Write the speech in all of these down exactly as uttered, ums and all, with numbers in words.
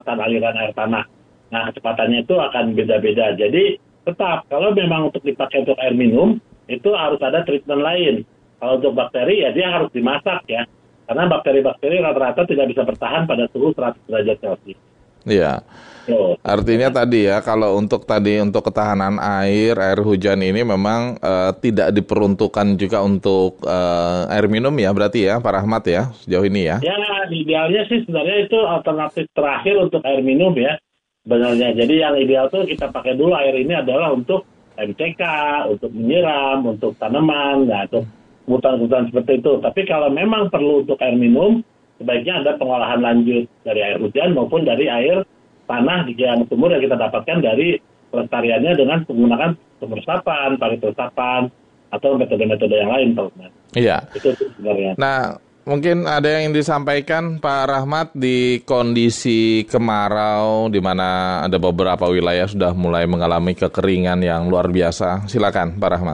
kecepatan aliran air tanah. Nah, kecepatannya itu akan beda-beda. Jadi tetap kalau memang untuk dipakai untuk air minum itu harus ada treatment lain. Kalau untuk bakteri ya dia harus dimasak ya. Karena bakteri-bakteri rata-rata tidak bisa bertahan pada suhu seratus derajat Celcius. Iya. So, Artinya tadi ya, kalau untuk tadi untuk ketahanan air, air hujan ini memang uh, tidak diperuntukkan juga untuk uh, air minum ya, berarti ya, Pak Rahmat ya, sejauh ini ya? Ya, idealnya sih sebenarnya itu alternatif terakhir untuk air minum ya, sebenarnya. Jadi yang ideal tuh kita pakai dulu air ini adalah untuk M C K, untuk menyiram, untuk tanaman, nah, untuk kebutuhan-kebutuhan seperti itu. Tapi kalau memang perlu untuk air minum, sebaiknya ada pengolahan lanjut dari air hujan maupun dari air tanah di yang sumur yang kita dapatkan dari pelestariannya dengan menggunakan sumur resapan, parit resapan, atau metode-metode yang lain, Pak. Iya. Itu sebenarnya. Nah, mungkin ada yang disampaikan Pak Rahmat di kondisi kemarau di mana ada beberapa wilayah sudah mulai mengalami kekeringan yang luar biasa. Silakan Pak Rahmat.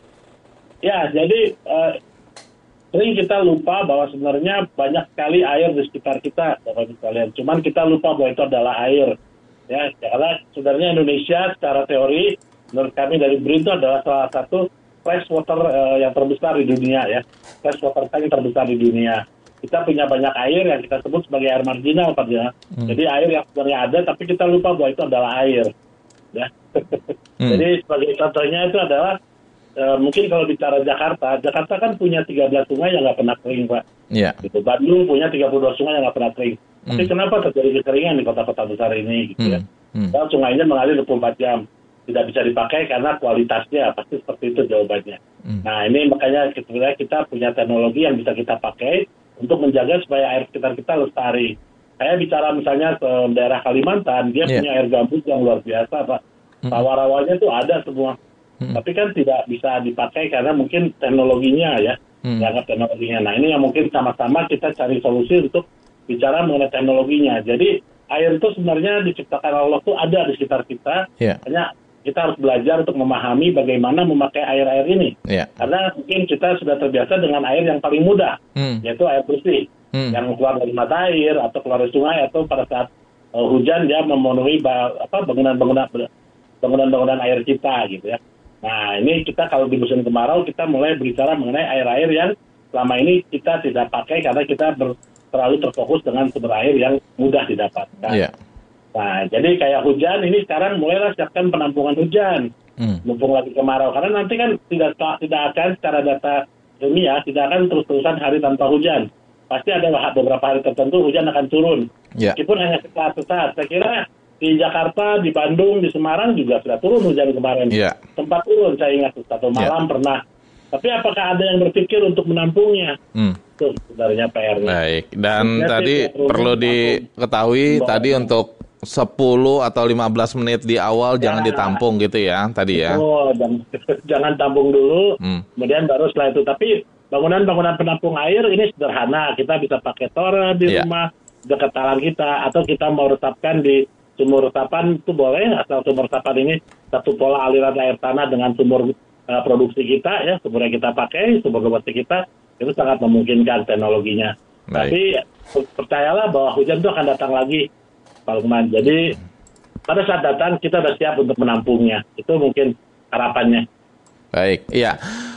Ya, jadi eh, sering kita lupa bahwa sebenarnya banyak sekali air di sekitar kita, Bapak Ibu sekalian. Cuman kita lupa bahwa itu adalah air. Ya, karena sebenarnya Indonesia secara teori, menurut kami dari B R I N itu adalah salah satu fresh water uh, yang terbesar di dunia ya. Fresh water tank yang terbesar di dunia. Kita punya banyak air yang kita sebut sebagai air marginal, Pak ya. Hmm. Jadi air yang sebenarnya ada, tapi kita lupa bahwa itu adalah air. Ya. Hmm. Jadi sebagai contohnya itu adalah Uh, mungkin kalau bicara Jakarta, Jakarta kan punya tiga belas sungai yang nggak pernah kering, Pak. Iya. Gitu. Bandung punya tiga puluh dua sungai yang nggak pernah kering. Mm. Tapi kenapa terjadi kekeringan di kota-kota besar ini, gitu mm. ya? Mm. Kalau sungainya mengalir dua puluh empat jam, tidak bisa dipakai karena kualitasnya, pasti seperti itu jawabannya. Mm. Nah, ini makanya sebenarnya kita punya teknologi yang bisa kita pakai untuk menjaga supaya air sekitar kita lestari. Saya bicara misalnya ke daerah Kalimantan, dia yeah. punya air gambut yang luar biasa, Pak. Mm. Rawa-rawanya tuh ada semua. Hmm. Tapi kan tidak bisa dipakai karena mungkin teknologinya ya, hmm. dianggap teknologinya. Nah ini yang mungkin sama-sama kita cari solusi untuk bicara mengenai teknologinya. Jadi air itu sebenarnya diciptakan Allah itu ada di sekitar kita. Yeah. Hanya kita harus belajar untuk memahami bagaimana memakai air-air ini. Yeah. Karena mungkin kita sudah terbiasa dengan air yang paling mudah, hmm. yaitu air bersih. Hmm. Yang keluar dari mata air atau keluar dari sungai atau pada saat uh, hujan dia memenuhi ba- apa bangunan-bangunan bangunan-bangunan air kita gitu ya. Nah, ini kita kalau di musim kemarau, kita mulai berbicara mengenai air-air yang selama ini kita tidak pakai karena kita ber, terlalu terfokus dengan sumber air yang mudah didapatkan. Yeah. Nah, jadi kayak hujan, ini sekarang mulailah siapkan penampungan hujan. Hmm. Mumpung lagi kemarau. Karena nanti kan tidak tidak akan secara data ilmiah, tidak akan terus-terusan hari tanpa hujan. Pasti ada beberapa hari tertentu hujan akan turun. Yeah. Meskipun hanya sesaat-sesaat. Saya kira di Jakarta, di Bandung, di Semarang juga sudah turun hujan kemarin. Yeah. Tempat turun, saya ingat satu malam yeah. pernah. Tapi apakah ada yang berpikir untuk menampungnya? Hmm. Itu sebenarnya P R-nya. Baik, dan Sebenarnya tadi perlu diketahui Bawa tadi ya. Untuk sepuluh atau lima belas menit di awal ya. Jangan ditampung gitu ya, tadi ya. Oh, dan, jangan tampung dulu, hmm. kemudian baru setelah itu. Tapi bangunan-bangunan penampung air ini sederhana. Kita bisa pakai torer di yeah. rumah, dekat talang kita, atau kita mau resapkan di sumur resapan itu boleh, asal sumur resapan ini satu pola aliran air tanah dengan sumur uh, produksi kita ya, sumur yang kita pakai, sumur domestik kita, itu sangat memungkinkan teknologinya. Baik. Tapi percayalah bahwa hujan itu akan datang lagi, Pak Lukman. Jadi pada saat datang kita sudah siap untuk menampungnya. Itu mungkin harapannya. Baik, iya.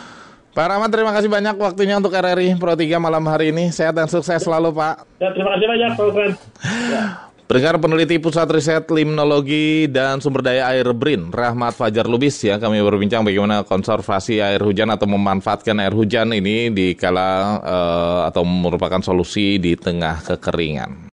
Pak Rahmat, terima kasih banyak waktunya untuk R R I Pro tiga malam hari ini. Sehat dan sukses selalu, Pak. Ya, terima kasih banyak, Pak Lukman. Ya. Pendengar peneliti Pusat Riset Limnologi dan Sumber Daya Air B R I N, Rahmat Fajar Lubis ya, kami berbincang bagaimana konservasi air hujan atau memanfaatkan air hujan ini di kala uh, atau merupakan solusi di tengah kekeringan.